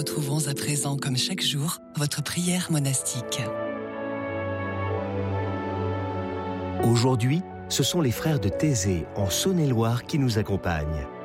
retrouvons à présent, comme chaque jour, votre prière monastique. Aujourd'hui, ce sont les frères de Thésée, en Saône-et-Loire, qui nous accompagnent.